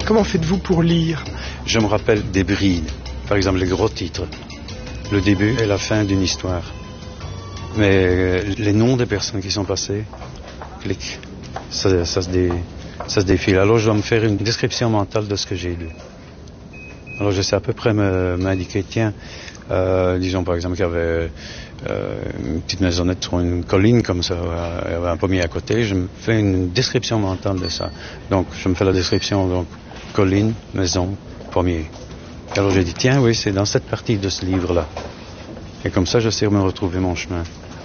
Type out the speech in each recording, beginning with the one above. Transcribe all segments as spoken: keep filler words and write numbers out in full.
Comment faites-vous pour lire? Je me rappelle des brides, par exemple les gros titres, le début et la fin d'une histoire. Mais les noms des personnes qui sont passées, clic, ça, ça, se dé, ça se défile. Alors je dois me faire une description mentale de ce que j'ai lu. Alors je sais à peu près me, m'indiquer, tiens, euh, disons par exemple qu'il y avait euh, une petite maisonnette sur une colline comme ça, il y avait un pommier à côté, je me fais une description mentale de ça. Donc je me fais la description, donc colline, maison, pommier. Alors j'ai dit, tiens, oui, c'est dans cette partie de ce livre-là. Et comme ça, je sais me retrouver mon chemin.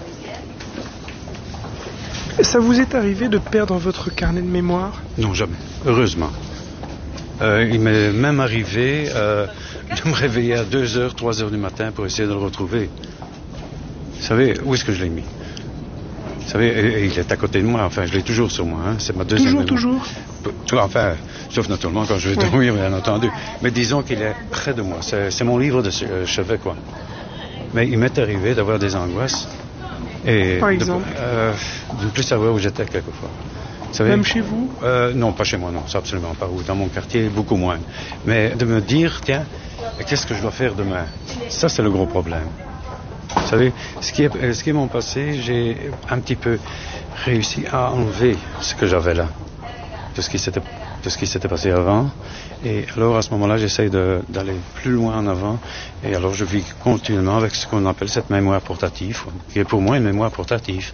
Ça vous est arrivé de perdre votre carnet de mémoire? Non, jamais. Heureusement. Euh, il m'est même arrivé euh, de me réveiller à deux heures, trois heures du matin pour essayer de le retrouver. Vous savez, où est-ce que je l'ai mis? Vous savez, et, et il est à côté de moi. Enfin, je l'ai toujours sur moi. Hein. C'est ma deuxième mémoire. Toujours, toujours? Enfin, sauf naturellement quand je vais dormir, bien entendu. Mais disons qu'il est près de moi. C'est, c'est mon livre de chevet, quoi. Mais il m'est arrivé d'avoir des angoisses. Et Par exemple de, euh, de ne plus savoir où j'étais quelquefois. Vous savez, même chez vous? euh, Non, pas chez moi, non, c'est absolument pas. Ou dans mon quartier, beaucoup moins. Mais de me dire, tiens, qu'est-ce que je dois faire demain? Ça, c'est le gros problème. Vous savez, ce qui est, ce qui est mon passé, j'ai un petit peu réussi à enlever ce que j'avais là, de ce qui s'était, de ce qui s'était passé avant. Et alors, à ce moment-là, j'essaye de, d'aller plus loin en avant. Et alors, je vis continuellement avec ce qu'on appelle cette mémoire portative, qui est pour moi une mémoire portative.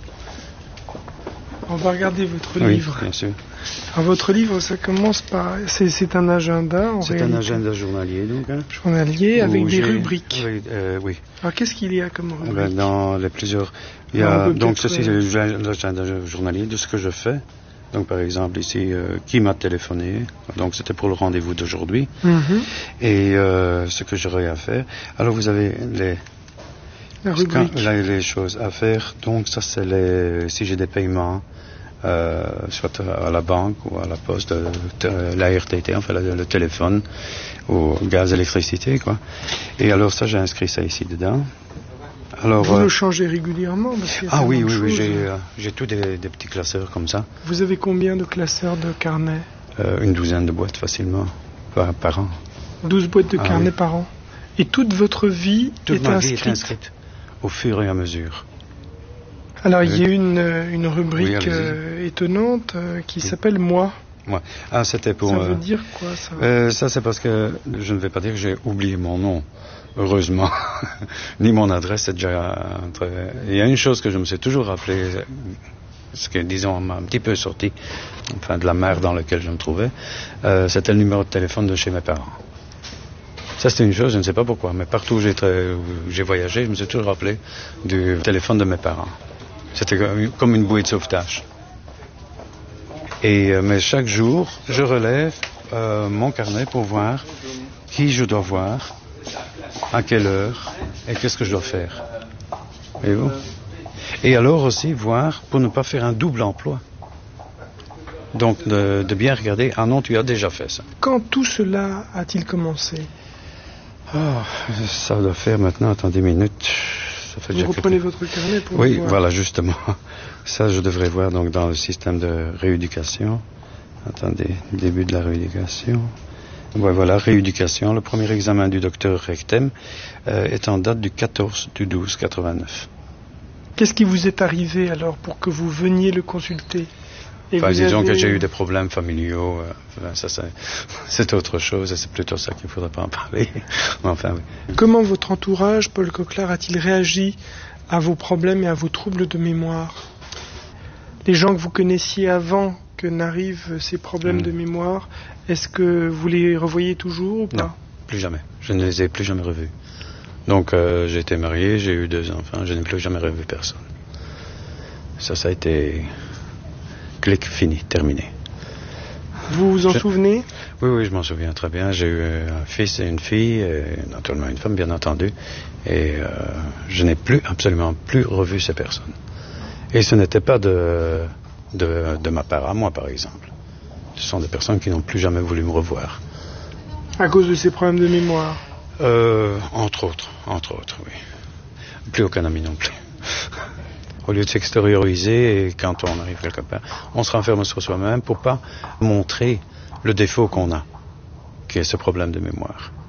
On va regarder votre oui, livre. Bien sûr. Alors, votre livre, ça commence par... C'est, c'est un agenda, en C'est réalité. un agenda journalier, donc. Hein, journalier, avec des j'ai... rubriques. Oui, euh, oui. Alors, qu'est-ce qu'il y a comme rubrique? Ben, dans les plusieurs... Il y a, donc, ceci, c'est l'agenda journalier de ce que je fais. Donc, par exemple, ici, euh, qui m'a téléphoné. Donc, c'était pour le rendez-vous d'aujourd'hui. Mm-hmm. Et euh, ce que j'aurais à faire. Alors, vous avez les... La rubrique. Quand, là, les choses à faire. Donc, ça, c'est les... Si j'ai des paiements... Euh, soit à la banque ou à la poste, euh, la R T T, enfin le, le téléphone, ou gaz, électricité, quoi. Et alors ça, j'ai inscrit ça ici dedans. Alors, vous euh, le changez régulièrement parce qu'il y a Ah oui, oui, choses. oui, j'ai, euh, j'ai tous des, des petits classeurs comme ça. Vous avez combien de classeurs de carnets? euh, Une douzaine de boîtes facilement, par, par an. douze boîtes de ah, carnets oui. par an. Et toute votre vie toute est ma inscrite? vie est inscrite, au fur et à mesure. Alors, il y a une, une rubrique oui, euh, étonnante euh, qui oui. s'appelle « Moi ». Moi. Ah, c'était pour... Ça euh, veut dire quoi, ça? euh, Ça, c'est parce que je ne vais pas dire que j'ai oublié mon nom, heureusement, ni mon adresse. C'est déjà entre... Il y a une chose que je me suis toujours rappelé, ce que, disons, m'a un petit peu sorti, enfin, de la mer dans laquelle je me trouvais, euh, c'était le numéro de téléphone de chez mes parents. Ça, c'était une chose, je ne sais pas pourquoi, mais partout où j'ai, tra... où j'ai voyagé, je me suis toujours rappelé du téléphone de mes parents. C'était comme une bouée de sauvetage. Et, euh, mais chaque jour, je relève euh, mon carnet pour voir qui je dois voir, à quelle heure, et qu'est-ce que je dois faire. Voyez-vous? Et alors aussi voir, pour ne pas faire un double emploi. Donc de, de bien regarder, ah non, tu as déjà fait ça. Quand tout cela a-t-il commencé? Oh, ça doit faire maintenant, attendez une minute... Vous reprenez votre carnet pour Oui, voir. Voilà, justement. Ça, je devrais voir donc dans le système de rééducation. Attendez, début de la rééducation. Ouais, voilà, rééducation. Le premier examen du docteur Rectem euh, est en date du quatorze du douze quatre-vingt-neuf. Qu'est-ce qui vous est arrivé alors pour que vous veniez le consulter? Et enfin, vous disons avez... que j'ai eu des problèmes familiaux. Euh, enfin, ça, c'est, c'est autre chose et c'est plutôt ça qu'il ne faudrait pas en parler. Enfin, oui. Comment votre entourage, Paul Coquelard, a-t-il réagi à vos problèmes et à vos troubles de mémoire? Les gens que vous connaissiez avant que n'arrivent ces problèmes mmh. de mémoire, est-ce que vous les revoyez toujours ou pas? Non, plus jamais. Je ne les ai plus jamais revus. Donc, euh, j'ai été marié, j'ai eu deux enfants, je n'ai plus jamais revu personne. Ça, ça a été... Clic, fini, terminé. Vous vous en je... souvenez? Oui, oui, je m'en souviens très bien. J'ai eu un fils et une fille, et naturellement une femme, bien entendu. Et euh, je n'ai plus, absolument plus revu ces personnes. Et ce n'était pas de, de, de ma part à moi, par exemple. Ce sont des personnes qui n'ont plus jamais voulu me revoir. À cause de ces problèmes de mémoire? euh, Entre autres, entre autres, oui. Plus aucun ami non plus. Au lieu de s'extérioriser, et quand on arrive quelque part, on se renferme sur soi-même pour pas montrer le défaut qu'on a. qui a ce problème de mémoire.